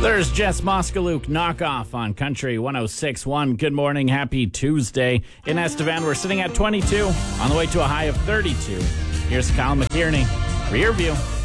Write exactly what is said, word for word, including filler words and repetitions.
There's Jess Moskaluk, knockoff on Country one oh six point one. Good morning, happy Tuesday. In Estevan, we're sitting at twenty-two, on the way to a high of thirty-two. Here's Kyle McKierney, Rear View.